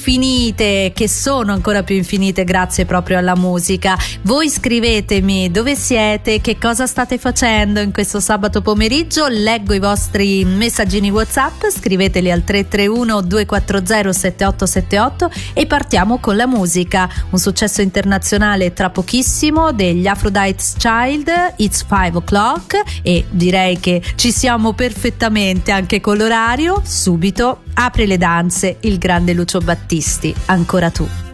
infinite, che sono ancora più infinite grazie proprio alla musica. Voi scrivetemi dove siete, che cosa state facendo in questo sabato pomeriggio. Leggo i vostri messaggini WhatsApp, scriveteli al 331 240 7878 e partiamo con la musica. Un successo internazionale tra pochissimo degli Aphrodite's Child, It's 5 O'Clock, e direi che ci siamo perfettamente anche con l'orario. Subito apre le danze il grande Lucio Battisti, Ancora tu.